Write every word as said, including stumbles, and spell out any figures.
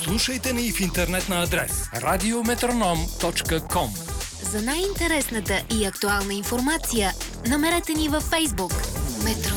Слушайте ни в интернет на адрес радиометроном точка ком. За най-интересната и актуална информация намерете ни във Фейсбук. Метро